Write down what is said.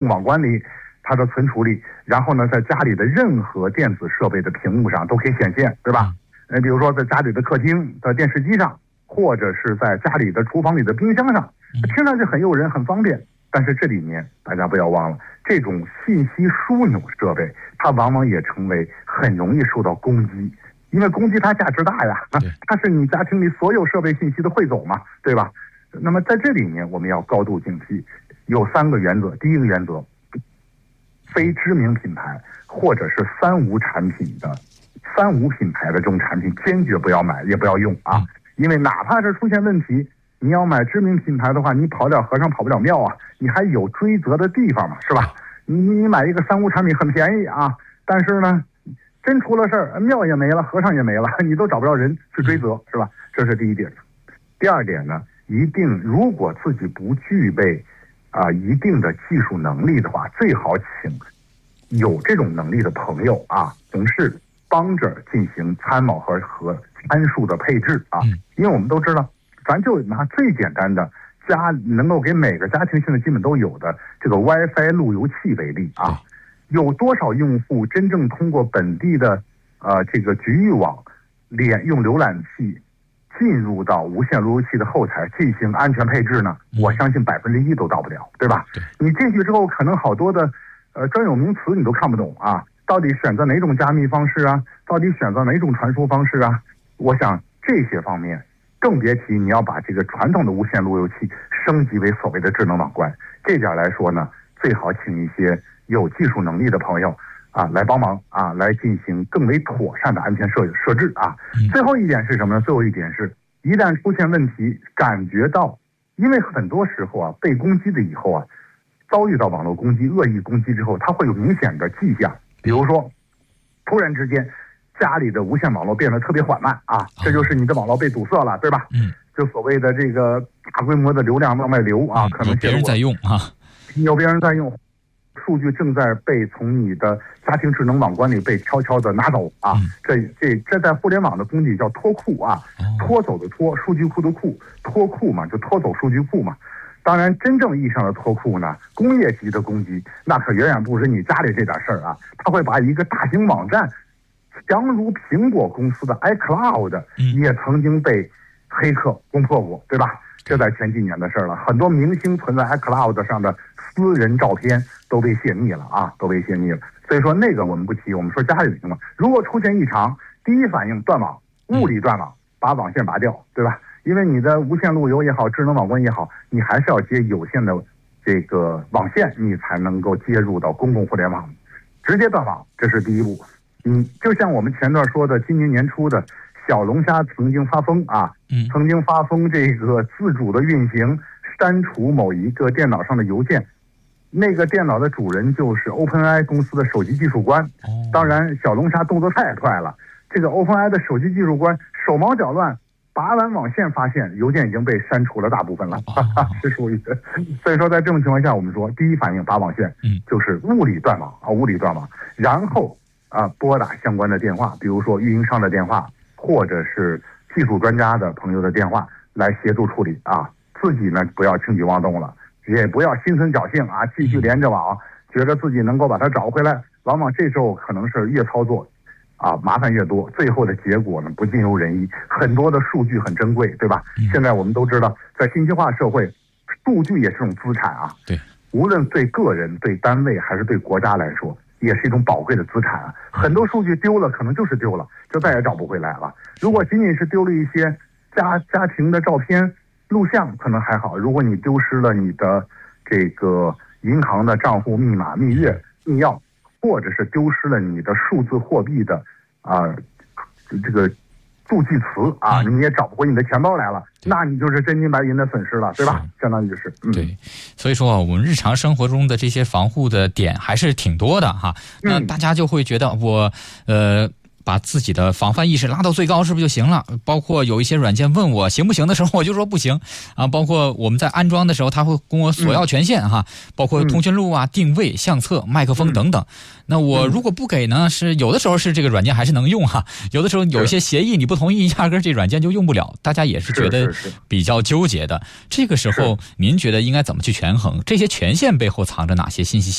网关里，它的存储里，然后呢，在家里的任何电子设备的屏幕上都可以显现，对吧？比如说在家里的客厅的电视机上，或者是在家里的厨房里的冰箱上，听上去很诱人，很方便。但是这里面大家不要忘了，这种信息枢纽设备，它往往也成为很容易受到攻击，因为攻击它价值大呀，它是你家庭里所有设备信息的汇总嘛，对吧？那么在这里面我们要高度警惕，有3个原则。第一个原则，非知名品牌或者是三无品牌的这种产品坚决不要买，也不要用啊，因为哪怕是出现问题，你要买知名品牌的话，你跑不了和尚跑不了庙啊，你还有追责的地方嘛，是吧？你买一个三无产品很便宜啊，但是呢，真出了事儿，庙也没了，和尚也没了，你都找不着人去追责，是吧？这是第一点。第二点呢，一定如果自己不具备一定的技术能力的话，最好请有这种能力的朋友啊、同事帮着进行参谋和参数的配置啊。因为我们都知道，咱就拿最简单的能够给每个家庭现在基本都有的这个 WiFi 路由器为例啊，有多少用户真正通过本地的这个局域网用浏览器进入到无线路由器的后台进行安全配置呢？我相信1%都到不了，对吧？你进去之后，可能好多的专有名词你都看不懂啊，到底选择哪种加密方式啊？到底选择哪种传输方式啊？我想这些方面，更别提你要把这个传统的无线路由器升级为所谓的智能网关。这点来说呢，最好请一些有技术能力的朋友来帮忙来进行更为妥善的安全设置啊。最后一点是什么呢？最后一点是，一旦出现问题，感觉到，因为很多时候被攻击的以后遭遇到网络攻击、恶意攻击之后，它会有明显的迹象，比如说，突然之间家里的无线网络变得特别缓慢这就是你的网络被堵塞了，对吧？就所谓的这个大规模的流量往外流可能有别人在用有别人在用。数据正在被从你的家庭智能网关里被悄悄的拿走这在互联网的工具叫脱库拖走的拖，数据库的库，脱库嘛，就拖走数据库嘛。当然，真正意义上的脱库呢，工业级的攻击那可远远不止你家里这点事儿他会把一个大型网站，强如苹果公司的 iCloud 也曾经被黑客攻破过，对吧？这在前几年的事儿了，很多明星存在 iCloud 上的私人照片都被泄密了都被泄密了。所以说那个我们不提，我们说家里的情况，如果出现异常，第一反应断网，物理断网，把网线拔掉，对吧？因为你的无线路由也好，智能网关也好，你还是要接有线的这个网线，你才能够接入到公共互联网，直接断网，这是第一步。就像我们前段说的，今年年初的小龙虾曾经发疯曾经发疯这个自主的运行，删除某一个电脑上的邮件，那个电脑的主人就是 OpenAI 公司的首席技术官。当然小龙虾动作太快了，这个 OpenAI 的首席技术官手忙脚乱，拔完网线发现邮件已经被删除了大部分了是属于的。所以说在这种情况下，我们说第一反应拔网线就是物理断网物理断网，然后拨打相关的电话，比如说运营商的电话，或者是技术专家的朋友的电话来协助处理自己呢不要轻举妄动了，也不要心存侥幸继续连着网，觉得自己能够把它找回来，往往这时候可能是越操作麻烦越多，最后的结果呢不尽如人意。很多的数据很珍贵，对吧？现在我们都知道，在信息化社会，数据也是种资产对， 无论对个人、对单位还是对国家来说，也是一种宝贵的资产很多数据丢了，可能就是丢了，就再也找不回来了。如果仅仅是丢了一些家庭的照片、录像，可能还好。如果你丢失了你的这个银行的账户密码、蜜月、密钥，或者是丢失了你的数字货币的这个助记词你也找不回你的钱包来了，那你就是真金白银的损失了，对吧？相当于是对。所以说我们日常生活中的这些防护的点还是挺多的那大家就会觉得把自己的防范意识拉到最高，是不是就行了？包括有一些软件问我行不行的时候，我就说不行啊。包括我们在安装的时候，他会跟我索要权限哈，包括通讯录啊、定位、相册、麦克风等等。那我如果不给呢，是有的时候是这个软件还是能用哈，有的时候有一些协议你不同意，压根这软件就用不了，大家也是觉得比较纠结的。这个时候您觉得应该怎么去权衡？这些权限背后藏着哪些信息